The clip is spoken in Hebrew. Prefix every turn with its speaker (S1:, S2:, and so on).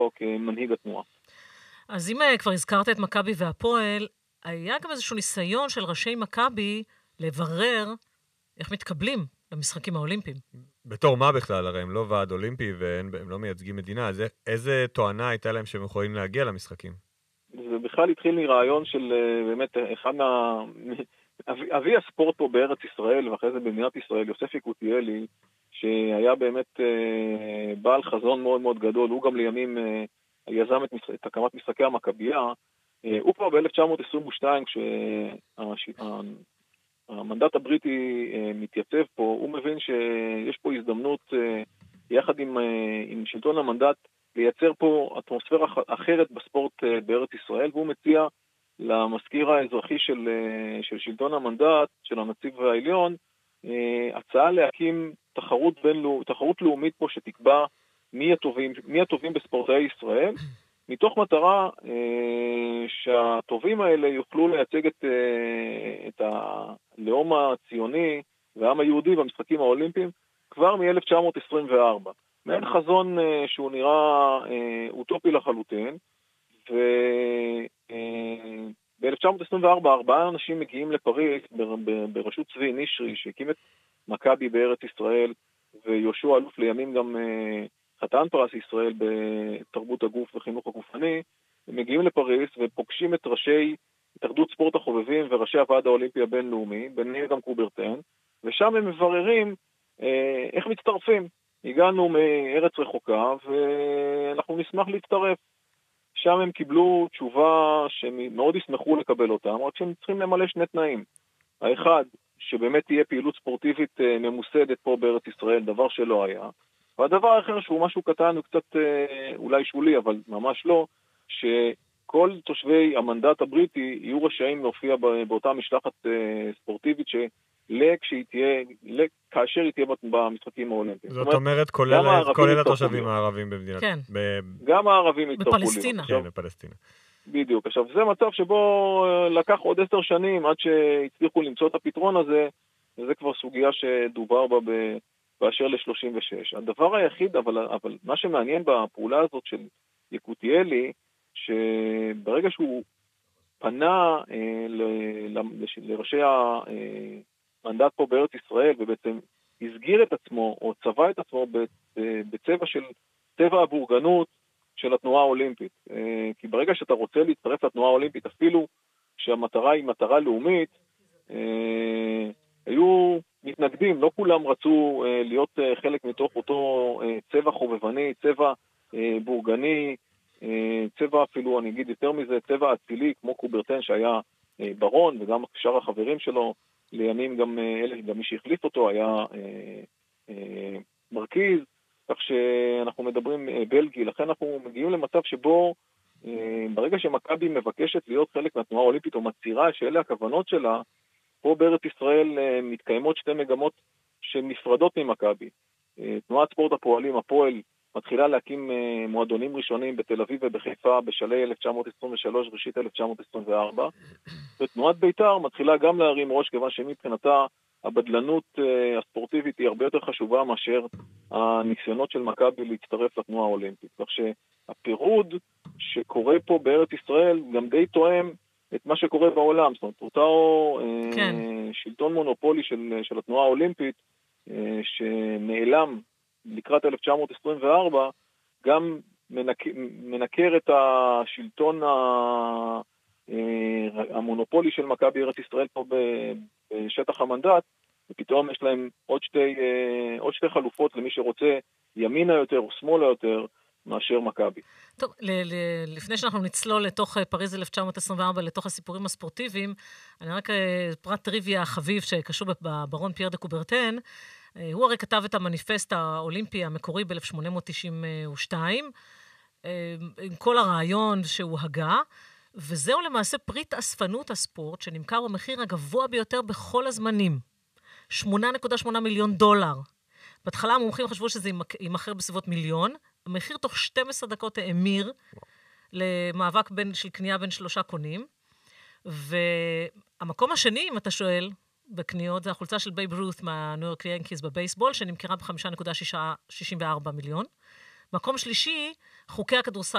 S1: כמנהיג התנועה.
S2: אז אם כבר הזכרת את מכבי והפועל, היה גם איזשהו ניסיון של ראשי מכבי לברר איך מתקבלים למשחקים האולימפיים.
S3: בתור מה בכלל? הרי הם לא ועד אולימפי והם לא מייצגים מדינה, אז איזה תואנה הייתה להם שהם יכולים להגיע למשחקים?
S1: זה בכלל התחיל מרעיון של באמת אחד אבי הספורט פה בארץ ישראל, ואחרי זה במדינת ישראל, יוסף יקותיאלי, שהיה באמת בעל חזון מאוד מאוד גדול, הוא גם לימים יזם את הקמת משחקי המכבייה, הוא כבר ב-1922, כשהמנדט הבריטי מתייצב פה, הוא מבין שיש פה הזדמנות, יחד עם שלטון המנדט, לייצר פה אטמוספירה אחרת בספורט בארץ ישראל, והוא מציע למזכיר האזרחי של שלטון המנדט, של הנציב העליון, הצעה להקים תחרות לאומית פה שתקבע מי הטובים בספורטאי ישראל, מתוך מטרה שהטובים האלה יוכלו לייצג את הלאום הציוני והעם היהודי במשחקים האולימפיים כבר מ-1924. מעין חזון שהוא נראה אוטופי לחלוטין, וב-1924 4 אנשים מגיעים לפריז בראשות צבי נשרי שהקים את מכבי בארץ ישראל, ויהושע אלוף לימים גם חתן פרס ישראל בתרבות הגוף וחינוך הגופני, הם מגיעים לפריז ופוגשים את ראשי התאחדות ספורט החובבים וראשי הוועד האולימפי הבינלאומי, ביניהם גם קוברטן, ושם הם מבררים איך מצטרפים. הגענו מארץ רחוקה ואנחנו נשמח להצטרף. שם הם קיבלו תשובה שהם מאוד ישמחו לקבל אותם, רק שהם צריכים למלא 2 תנאים. האחד, שבאמת תהיה פעילות ספורטיבית ממוסדת פה בארץ ישראל, דבר שלא היה. והדבר האחר שהוא משהו קטן, הוא קצת אולי שולי, אבל ממש לא, שכל תושבי המנדט הבריטי יהיו רשאים להופיע באותה משלחת ספורטיבית כאשר היא תהיה במשחקים האולימפיים.
S3: זאת אומרת, כולל התושבים הערבים במדינת...
S2: כן.
S1: גם הערבים יצטרפו להיות.
S2: בפלסטינה.
S3: כן, בפלסטינה.
S1: בדיוק. עכשיו, זה מצב שבו לקח עוד 10 שנים עד שהצליחו למצוא את הפתרון הזה, וזה כבר סוגיה שדובר בה באשר ל-36. הדבר היחיד, אבל מה שמעניין בפעולה הזאת של יקותיאלי, שברגע שהוא פנה לראשי המנדט פה בארץ ישראל, ובעצם הסגיר את עצמו, או צבע את עצמו בצבע של צבע הבורגנות של התנועה האולימפית. כי ברגע שאתה רוצה להצטרף לתנועה האולימפית, אפילו שהמטרה היא מטרה לאומית, היו מתנגדים, לא כולם רצו להיות חלק מתוך אותו צבע חובבני, צבע בורגני, צבע אפילו, אני אגיד יותר מזה, צבע אצילי, כמו קוברטן שהיה ברון, וגם שאר החברים שלו, לימים גם מי שהחליף אותו היה מרכיז, כך שאנחנו מדברים בלגי, לכן אנחנו מגיעים למצב שבו ברגע שמכבי מבקשת להיות חלק מהתנועה האולימפית או מצהירה שאלה הכוונות שלה, פה בארץ ישראל מתקיימות 2 מגמות שנפרדות ממכבי. תנועת ספורט הפועלים, הפועל, מתחילה להקים מועדונים ראשונים בתל אביב ובחיפה בשלהי 1923 ראשית 1924, ותנועת בית"ר מתחילה גם להרים ראש, כיוון שמבחינתה הבדלנות הספורטיבית היא הרבה יותר חשובה מאשר הניסיונות של מכבי להצטרף לתנועה האולימפית. כך שהפירוד שקורה פה בארץ ישראל גם די תואם את מה שקורה בעולם. זאת אומרת, אותו שלטון מונופולי של התנועה האולימפית שנעלם לקראת 1924, גם מנקר את השלטון המונופולי של מכבי ארץ ישראל פה בשטח המנדט, ופתאום יש להם עוד שתי חלופות למי שרוצה ימינה יותר או שמאלה יותר מאשר מכבי.
S2: טוב, לפני שאנחנו נצלול לתוך פריז 1924, לתוך הסיפורים הספורטיביים, אני רק פרט טריוויה חביב שקשור בברון פייר דה קוברטן, הוא הרי כתב את המניפסט האולימפי המקורי ב-1892, עם כל הרעיון שהוא הגה, וזהו למעשה פריט אספנות הספורט, שנמכר במחיר הגבוה ביותר בכל הזמנים, $8.8 מיליון. בהתחלה המומחים חשבו שזה יימכר בסביבות מיליון, המחיר תוך 12 דקות האמיר למאבק של קנייה בין 3 קונים, והמקום השני, אם אתה שואל, בקניות, זה החולצה של בייב רות מהניו יורק ינקיז בבייסבול, שנמכרה ב$5.64 מיליון. מקום שלישי, חוקי הכדורסל